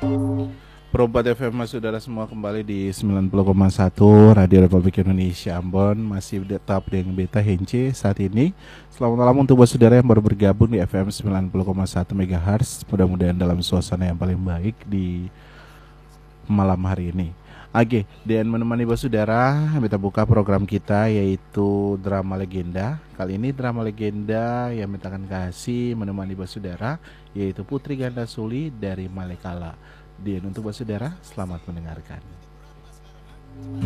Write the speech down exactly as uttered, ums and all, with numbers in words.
Perempat F M, saudara semua, kembali di sembilan puluh koma satu Radio Republik Indonesia Ambon. Masih tetap dengan Beta Hence saat ini. Selamat malam untuk saudara yang baru bergabung di F M sembilan puluh koma satu MHz. Mudah-mudahan dalam suasana yang paling baik di malam hari ini. Oke, dan menemani bos saudara, kita buka program kita yaitu drama legenda. Kali ini drama legenda yang mintakan kasih menemani bos saudara yaitu Putri Gandasuli dari Malekala. Dan untuk bos saudara, selamat mendengarkan.